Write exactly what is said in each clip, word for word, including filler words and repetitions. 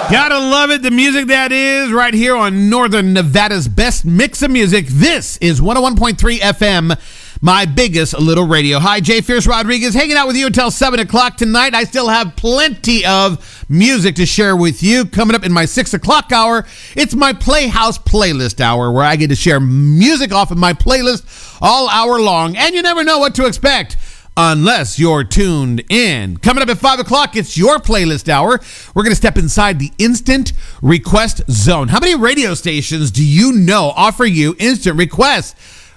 Gotta love it. The music that is right here on Northern Nevada's best mix of music. This is one oh one point three F M, my biggest little radio. Hi, Jay Fierce Rodriguez, hanging out with you until seven o'clock tonight. I still have plenty of music to share with you. Coming up in my six o'clock hour, it's my Playhouse playlist hour, where I get to share music off of my playlist all hour long. And you never know what to expect unless you're tuned in. Coming up at five o'clock, it's your playlist hour. We're going to step inside the instant request zone. How many radio stations do you know offer you instant requests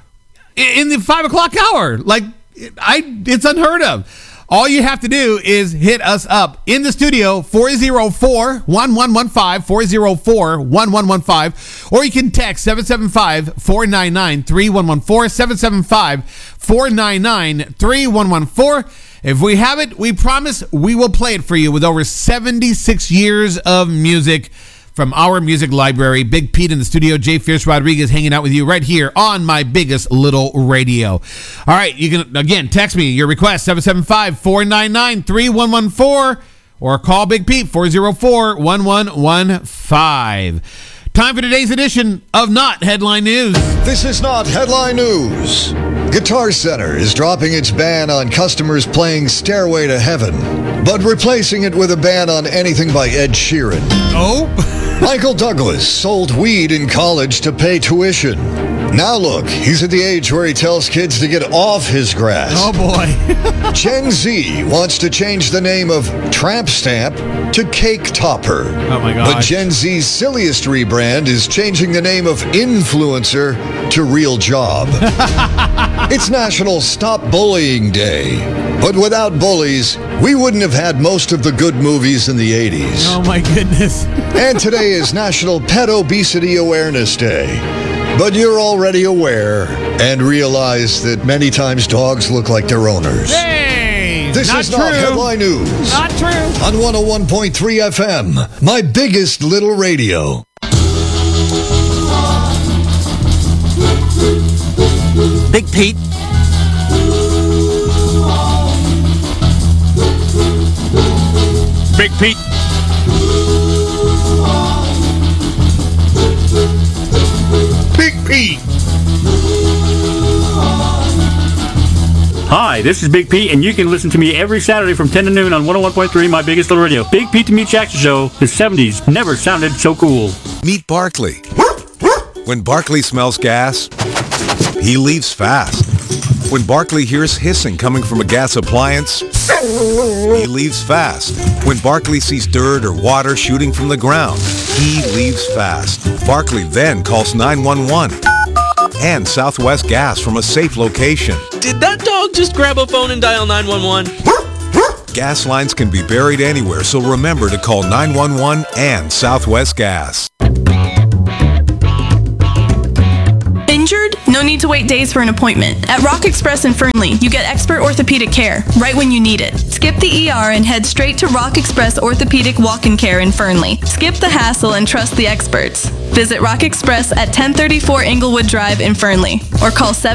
in the five o'clock hour? Like, I, it's unheard of. All you have to do is hit us up in the studio, four oh four, one one one five, four oh four, one one one five, or you can text seven seven five, four nine nine, three one one four, seven seven five, four nine nine, three one one four. If we have it, we promise we will play it for you with over seventy-six years of music from our music library. Big Pete in the studio, Jay Fierce Rodriguez hanging out with you right here on my biggest little radio. All right, you can, again, text me your request, seven seven five, four nine nine, three one one four, or call Big Pete, four oh four, one one one five. Time for today's edition of Not Headline News. This is Not Headline News. Guitar Center is dropping its ban on customers playing Stairway to Heaven, but replacing it with a ban on anything by Ed Sheeran. Oh? Michael Douglas sold weed in college to pay tuition. Now look, he's at the age where he tells kids to get off his grass. Oh boy. Gen Z wants to change the name of Tramp Stamp to Cake Topper. Oh my gosh. But Gen Z's silliest rebrand is changing the name of Influencer to Real Job. It's National Stop Bullying Day. But without bullies, we wouldn't have had most of the good movies in the eighties. Oh my goodness. And today is National Pet Obesity Awareness Day. But you're already aware and realize that many times dogs look like their owners. Hey! This not is true. Not Headline News. Not true. On one oh one point three F M, my biggest little radio. Big Pete. Big Pete. Big Pete. Hi, this is Big Pete, and you can listen to me every Saturday from ten to noon on one oh one point three, my biggest little radio. Big Pete to Meet Jackson Show. The seventies never sounded so cool. Meet Barkley. When Barkley smells gas, he leaves fast. When Barkley hears hissing coming from a gas appliance, he leaves fast. When Barkley sees dirt or water shooting from the ground, he leaves fast. Barkley then calls nine one one and Southwest Gas from a safe location. Did that dog just grab a phone and dial nine one one? Gas lines can be buried anywhere, so remember to call nine one one and Southwest Gas. Injured? No need to wait days for an appointment. At Rock Express in Fernley, you get expert orthopedic care right when you need it. Skip the E R and head straight to Rock Express Orthopedic Walk-In Care in Fernley. Skip the hassle and trust the experts. Visit Rock Express at ten thirty-four Inglewood Drive in Fernley or call seven